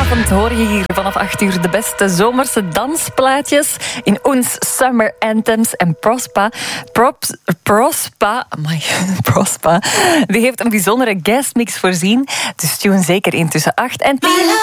Vanavond hoor je hier vanaf 8 uur de beste zomerse dansplaatjes in ons Summer Anthems. En Prospa, die heeft een bijzondere guestmix voorzien. Dus tune zeker in tussen 8 en 10.